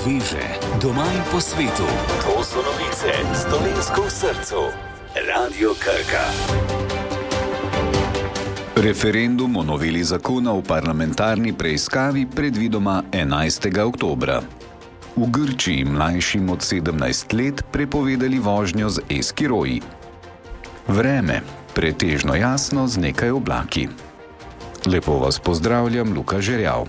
sveže, doma in po svetu. To so novice s Dolenjsko v srcu. Radio Krka. Referendum o noveli zakona v parlamentarni preiskavi predvidoma 11. oktobra. V Grčiji mlajšim od 17 let prepovedali vožnjo z e-skiroji. Vreme, pretežno jasno z nekaj oblaki. Lepo vas pozdravljam, Luka Žerjav.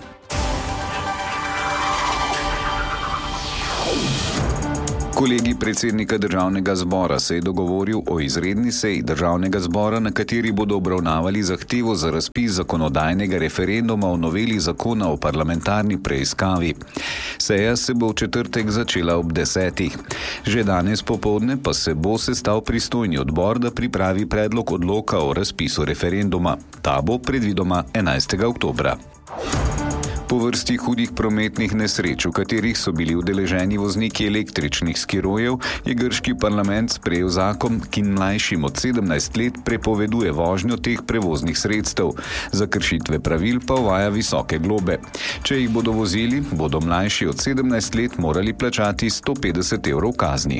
Kolegij predsednika Državnega zbora se je dogovoril o izredni seji Državnega zbora, na kateri bodo obravnavali zahtevo za razpis zakonodajnega referenduma o noveli zakona o parlamentarni preiskavi. Seja se bo v četrtek začela ob 10. Že danes popoldne pa se bo sestal pristojni odbor, da pripravi predlog odloka o razpisu referenduma. Ta bo predvidoma 11. oktobra. Po vrsti hudih prometnih nesreč, v katerih so bili udeleženi vozniki električnih skirojev, je grški parlament sprejel zakon, ki mlajšim od 17 let prepoveduje vožnjo teh prevoznih sredstev. Za kršitve pravil pa uvaja visoke globe. Če jih bodo vozili, bodo mlajši od 17 let morali plačati 150 evrov kazni.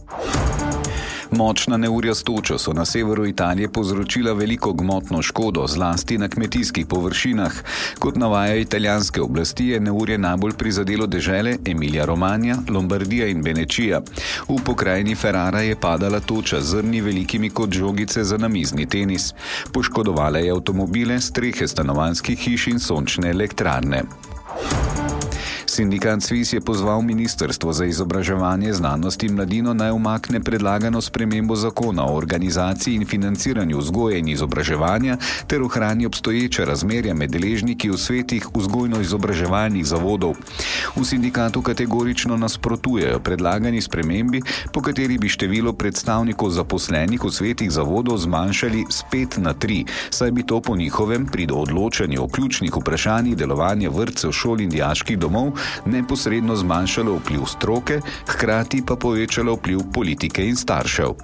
Močna neurja s točo so na severu Italije povzročila veliko gmotno škodo, zlasti na kmetijskih površinah. Kot navajajo italijanske oblasti, je neurje najbolj prizadelo dežele Emilia-Romagna, Lombardija in Benečija. V pokrajini Ferrara je padala toča z zrni velikimi kot žogice za namizni tenis. Poškodovala je avtomobile, strehe stanovanjskih hiš in sončne elektrarne. Sindikat SVIZ je pozval Ministrstvo za izobraževanje, znanost in mladino naj umakne predlagano spremembo zakona o organizaciji in financiranju vzgoje in izobraževanja ter ohrani obstoječe razmerja med deležniki v svetih vzgojno-izobraževalnih zavodov. V sindikatu kategorično nasprotujejo predlagani spremembi, po kateri bi število predstavnikov zaposlenih v svetih zavodov zmanjšali z 5 na 3, saj bi to po njihovem pri odločanju o ključnih vprašanjih delovanja vrtcev, šol in dijaških domov neposredno zmanjšalo vpliv stroke, hkrati pa povečalo vpliv politike in staršev.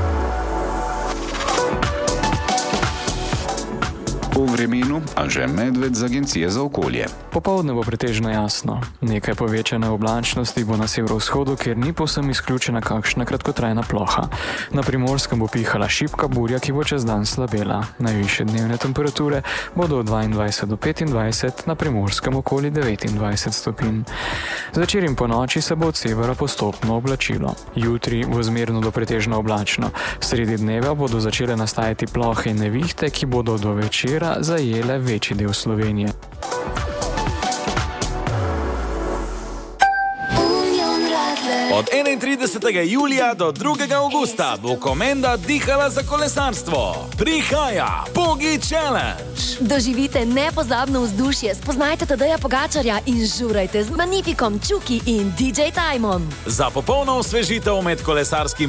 O vremenu Anže Medved z Agencije za okolje. Popoldne bo pretežno jasno. Nekaj povečane oblačnosti bo na severovzhodu, kjer ni povsem izključena kakšna kratkotrajna ploha. Na Primorskem bo pihala šibka burja, ki bo čez dan slabela. Najvišje dnevne temperature bodo od 22 do 25, na Primorskem okoli 29 stopinj. Zvečer in po noči se bo od severa postopno oblačilo. Jutri bo zmerno do pretežno oblačno. Sredi dneva bodo začele nastajati plohe in nevihte, ki bodo do večera zajele večji del Slovenije. Od 31. julija do 2. augusta bo Komenda dihala za kolesarstvo. Prihaja Pogi Challenge. Doživite nepozabno vzdušje, spoznajte Tadeja Pogačarja in žurajte z Magnifikom, Čuki in DJ Tajmom. Za popolno osvežitev med kolesarskim